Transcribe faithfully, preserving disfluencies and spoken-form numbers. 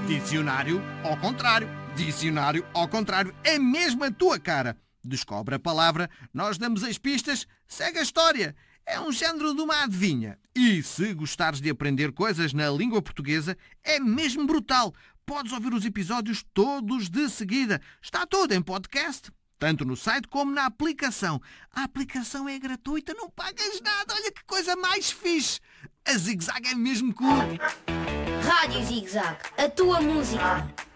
Dicionário ao contrário. Dicionário ao contrário. É mesmo a tua cara. Descobre a palavra, nós damos as pistas, segue a história. É um género de uma adivinha. E se gostares de aprender coisas na língua portuguesa, é mesmo brutal. Podes ouvir os episódios todos de seguida. Está tudo em podcast, tanto no site como na aplicação. A aplicação é gratuita, não pagas nada. Olha que coisa mais fixe. A Zig Zag é mesmo cool. Rádio Zig Zag, a tua música.